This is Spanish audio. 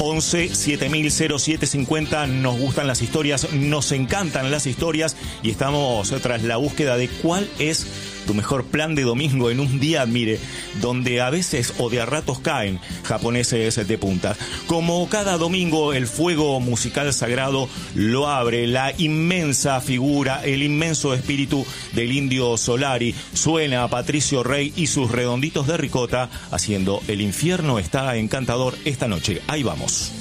11 700750. Nos gustan las historias, nos encantan las historias y estamos tras la búsqueda de cuál es tu mejor plan de domingo en un día, mire, donde a veces o de a ratos caen japoneses de punta. Como cada domingo, el fuego musical sagrado lo abre la inmensa figura, el inmenso espíritu del Indio Solari. Suena a Patricio Rey y sus redonditos de ricota haciendo El infierno está encantador esta noche. Ahí vamos.